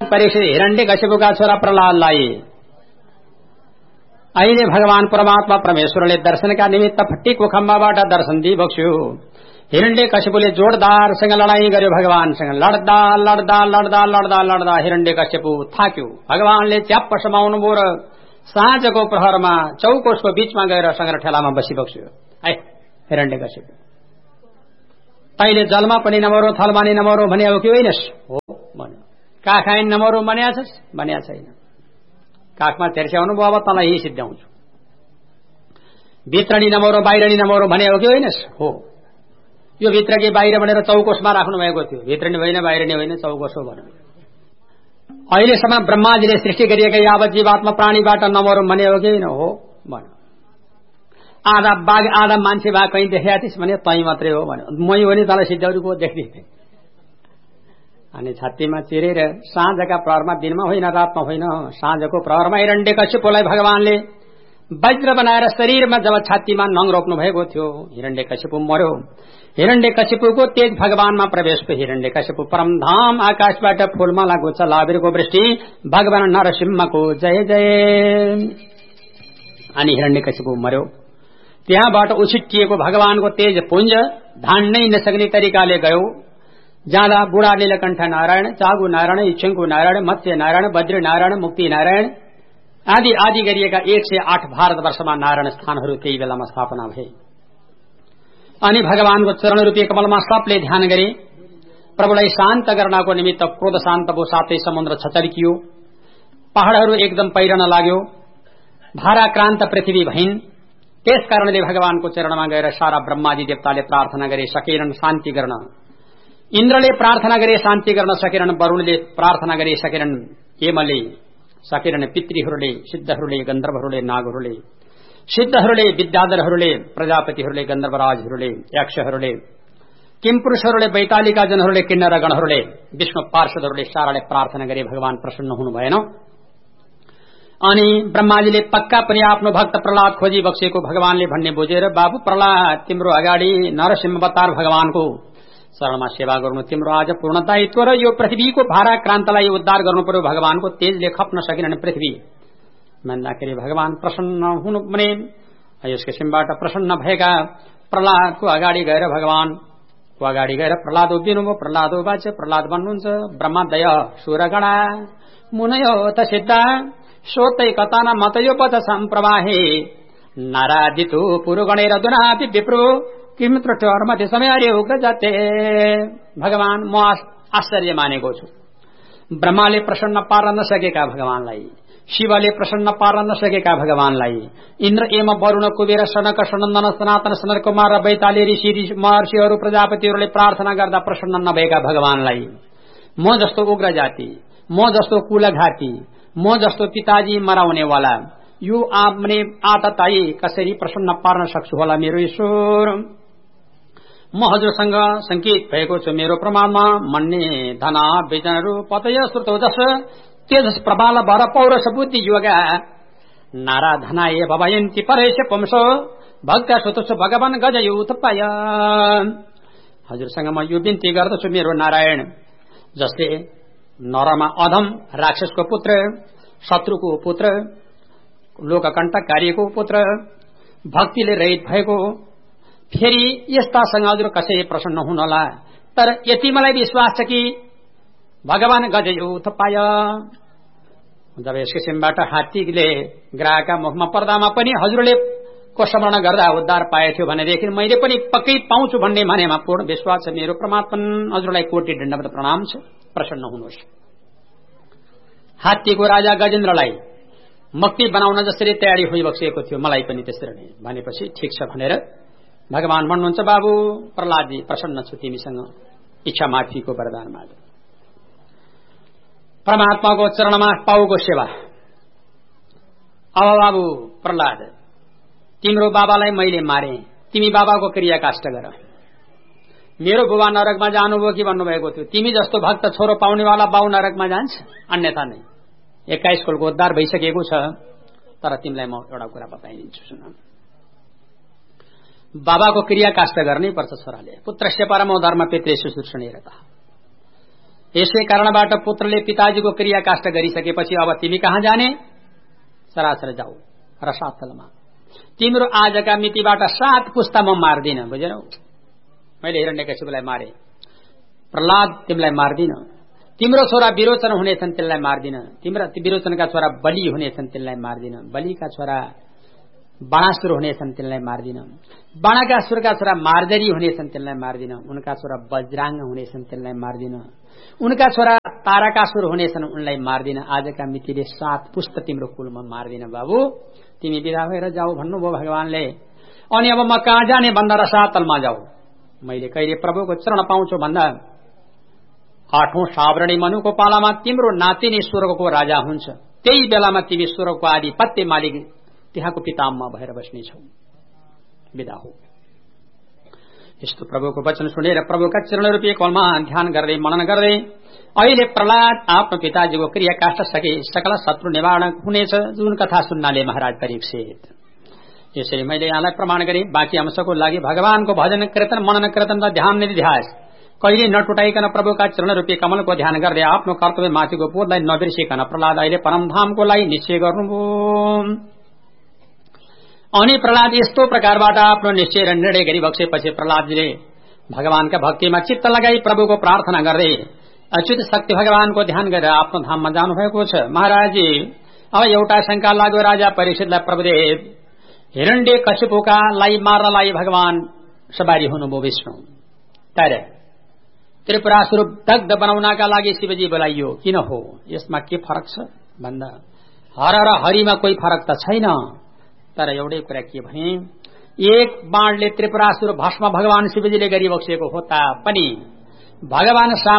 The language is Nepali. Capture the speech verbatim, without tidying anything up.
परीक्षित हिरण्यकशिपुका छोरा प्रहलादलाई अहिले भगवान परमात्मा परमेश्वरले दर्शनका निमित्त फट्टीको खम्बाबाट दर्शन दिइबक्स्यो। हिरण्यकशिपुले जोरदारसँग लडाई गर्यो भगवानसँग। लड्दा लड्दा लड्दा लड्दा लड्दा हिरण्यकशिपु थाक्यो। भगवानले च्याप्प समाउनु भयो र साँझको प्रहरमा चौकोसको बीचमा गएर सङ्ग्र ठेलामा बसिबक्स्यो। है हिरण्यकशिपु, तैले जलमा पनि नमरो थलमा नि नमरो भने हो कि होइनस्? हो भन्यो। काखा नमरो भन्या छस्? भन्या छैन। काखमा तेर्स्याउनु भयो, अब तँलाई यही सिद्ध्याउँछु। भित्र नि नमरो बाहिर नि नमरो भने हो कि होइनस्? हो। यो भित्र कि बाहिर भनेर चौकोसमा राख्नु भएको थियो। भित्र नि होइन बाहिर नि होइन, चौकोस हो भन्यो। अहिलेसम्म ब्रह्माजीले सृष्टि गरिएका यावत जीवात्मा प्राणीबाट नमरो भने हो कि होइन? हो भन्यो। आधा बाघ आधा मान्छे भए कहीँ देखिया थिइस् भने तै मात्रै हो भन्यो। मै हो नि तँलाई सिद्ध्याउनुको देखिदिए। अनि छातीमा चिरेर साँझका प्रहरमा, दिनमा होइन रातमा होइन, साँझको प्रहरमा हिरण्यकशिपुलाई भगवानले वज्र बनाएर शरीरमा जब छातीमा नङ रोप्नु भएको थियो, हिरण्यकशिपु मर्यो। हिरण्यकशिपुको तेज भगवानमा प्रवेश भयो। हिरण्यकशिपु परमधाम आकाशबाट फूलमाला गुच्छ लाभिरको वृष्टि भगवान नरसिंहको जय जय। अनि हिरण्यकशिपु मर्यो। त्यहाँबाट उछिटिएको भगवानको तेज पुञ्ज धान्नै नसक्ने तरिकाले गयो। जाँदा बुढा नीलकण्ठ नारायण, चागु नारायण, इच्छङ्कु नारायण, मत्स्य नारायण, बद्री नारायण, मुक्ति नारायण आदि आदि गरिएका एक सय आठ भारतवर्षमा नारायण स्थानहरू त्यही बेलामा स्थापना भए। अनि भगवानको चरण रूपी कमलमा सबले ध्यान गरे। प्रभुलाई शान्त गर्नको निमित्त क्रोध शान्त भयो, साथै समुद्र छचल्कियो, पहाड़हरू एकदम पहिरन लाग्यो, भाराक्रान्त पृथ्वी भइन्। त्यस कारणले भगवानको चरणमा गएर सारा ब्रह्माजी देवताले प्रार्थना गरे, सकेनन् शान्ति गर्न। इन्द्रले प्रार्थना गरे, शान्ति गर्न सकेनन्। वरुणले प्रार्थना गरे, सकेनन्। यमले सकेनन्। पितृहरूले, सिद्धहरूले, गन्धर्वहरूले, नागहरूले, सिद्धहरूले, विद्याधरहरूले, प्रजापतिहरूले, गन्धर्वराजहरूले, यक्षहरूले, किमपुरुषहरूले, वैतालिका जनहरूले, किन्नर गणहरूले, विष्णु पार्षदहरूले साराले प्रार्थना गरे। भगवान प्रसन्न हुनु भएन। अनि ब्रह्माजीले पक्का पनि आफ्नो भक्त प्रहलाद खोजी बक्सेको भगवानले भन्ने बुझेर, बाबु प्रहलाद, तिम्रो अगाडि नरसिंह अवतार भगवानको शरणमा सेवा गर्नु तिम्रो आज पूर्ण दायित्व र यो पृथ्वीको भाराक्रान्तलाई उद्धार गर्नु पर्यो। भगवानको तेजले खप्न सकेनन् पृथ्वी भन्दाखेरि भगवान प्रसन्न हुनु भने यस किसिमबाट प्रसन्न भएका प्रहलादको अगाडि गएर भगवानको अगाडि गएर प्रहलाद उभिनुभयो। प्रहलाद उभाच प्रहलाद भन्नुहुन्छ, ब्रह्मदय सुरगणा मुनयो त सिद्धा सोतै कता न मतयो पथ सम्प्रवाहे नारादितो पुरुगणेर दुनापि विप्रो किम त्रुटि समय उग्र जाते। भगवान म आश्चर्य मानेको छु। ब्रह्माले प्रसन्न पार्न नसकेका भगवानलाई, शिवले प्रसन्न पार्न नसकेका भगवानलाई, इन्द्र एम वरुण कुबेर सनक सनन्दन सनातन सनर कुमार र वैताली ऋषि महर्षिहरू प्रजापतिहरूले प्रार्थना गर्दा प्रसन्न नभएका भगवानलाई म जस्तो उग्र जाति, म जस्तो कुलघाती, म जस्तो पिताजी मराउनेवाला यो आपने आतताई कसरी प्रसन्न पार्न सक्छु होला मेरो ईश्वर। म हजुरसँग संकेत भएको छु। मेरो प्रमाणमा मन्ने धना विजनहरू पतय श्रुतो दश तेजस प्रबाल भर पौरस बुद्धि योगा नारा धनाए भवयन्ति परेश पुंसो भक्त सुतुष भगवान गजयूथ पाय। हजुरसँग म यो बिन्ती गर्दछु मेरो नारायण, जसले नरमा अधम राक्षसको पुत्र, शत्रुको पुत्र, लोककण्टककारीको पुत्र, भक्तिले रहित भएको, फेरि यस्तासँग हजुर कसरी प्रसन्न हुनुहोला। तर यति मलाई विश्वास छ कि भगवान गजयूथ पाय। जब यस किसिमबाट हात्तीले ग्राहका मुखमा पर्दामा पनि हजुरले को स्मरण गर्दा उद्धार पाएथ्यो भनेदेखि मैले पनि पक्कै पाउँछु भन्ने मानेमा पूर्ण विश्वास छ मेरो। परमात्मा हजुरलाई कोटि दण्डवत प्रणाम छ, प्रसन्न हुनुहोस्। हात्तीको राजा गजेन्द्रलाई मुक्ति बनाउन जसरी तयारी भइबक्सेको थियो मलाई पनि त्यसरी नै भनेपछि ठिक छ भनेर भगवान भन्नुहुन्छ, बाबु प्रहलादजी प्रसन्न छु तिमीसँग, इच्छा माफीको वरदान माग। परमात्माको चरणमा पाउको सेवा। अब बाबु प्रहलाद, तिम्रो बाबालाई मैले मारे, तिमी बाबाको क्रियाकाष्ठ गर। मेरो बुबा नरकमा जानुभयो कि भन्नुभएको थियो, तिमी जस्तो भक्त छोरो पाउनेवाला बाउ नरकमा जान्छ, अन्यथा नै। एक्काइस कुलको उद्धार भइसकेको छ, तर तिमीलाई म एउटा कुरा बताइदिन्छु सुन। बाबाको क्रियाकाष्ठ गर्नै पर्छ छोराले। पुत्रस्य परमो धर्म पितृ शुश्रूषणेर। यसै कारणबाट पुत्रले पिताजीको क्रियाकाष्ठ गरिसकेपछि अब तिमी कहाँ जाने? सरासर जाऊ रसातलमा। तिम्रो आजका मितिबाट सात पुस्ता म मार्दिन, बुझेनौ? मैले हिरण्यकशिपुलाई मारे, प्रहलाद तिमीलाई मार्दिन। तिम्रो छोरा विरोचन हुनेछन्, तिनलाई मार्दिन। तिम्रो विरोचनका छोरा बलि हुनेछन्, तिनलाई मार्दिन। बलिका छोरा बाणासुर हुनेछन्, तिनलाई मार्दिन। बाणाकासुरका छोरा मार्जरी हुनेछन्, तिनलाई मार्दिन। उनका छोरा वज्राङ्ग हुनेछन्, तिनलाई मार्दिन। उनका छोरा तारकासुर हुनेछन्, उनलाई मार्दिन। आजका मितिले सात पुस्त तिम्रो कुलमा मार्दिन बाबु, तिमी विदा भएर जाऊ भन्नुभयो भगवानले। अनि अब म कहाँ जाने भन्दा रसातलमा जाऊ। मैले कहिले प्रभुको चरण पाउँछु भन्दा आठौं सावरणी मनुको पालामा तिम्रो नातिनी स्वर्गको राजा हुन्छ। त्यही बेलामा तिमी स्वर्गको आधिपत्य मालिक त्यहाँको पितामह भएर बस्नेछौ। विदा हो। यस्तो प्रभुको वचन सुनेर प्रभुका चरण रूपी कलमा ध्यान गर्दै मनन गर्दै अहिले प्रहलाद आफ्नो पिताजीको क्रियाकाष्ठ सके सकल शत्रु निवारण हुनेछ, जुन कथा सुन्नाले महाराज परीक्षित। यसरी मैले यहाँलाई प्रमाण गरे। बाँकी अंशको लागि भगवानको भजन कीर्तन मनन कीर्तन र ध्यान निध्यास कहिले नटुटाइकन प्रभुका चरण रूपी कमलको ध्यान गर्दै आफ्नो कर्तव्य माथिको बोधलाई नबिर्सिकन प्रहलाद अहिले परमधामको लागि निश्चय गर्नुभयो। अनि प्रहलाद यस्तो प्रकारबाट आफ्नो निश्चय र निर्णय गरिबक्सेपछि प्रहलादजीले भगवानका भक्तिमा चित्त लगाई प्रभुको प्रार्थना गर्दै अच्युत शक्ति भगवानको ध्यान गरेर आफ्नो धाममा जानुभएको छ। महाराजजी अब एउटा शंका लाग्यो राजा परीक्षितलाई। प्रभुदेव हिरण्य कश्यपलाई मार्नलाई भगवान सवारी हुनुभयो विष्णु, तर त्रिपुरासुर दग्ध बनाउनका लागि शिवजी बोलाइयो, किन हो? यसमा के फरक छ भन्दा हर र हरिमा कोही फरक त छैन। तर एउटै कुरा के भने एक बाणले त्रिपुरासुर भस्म भगवान शिवजीले गरिबक्सेको हो तापनि भगवान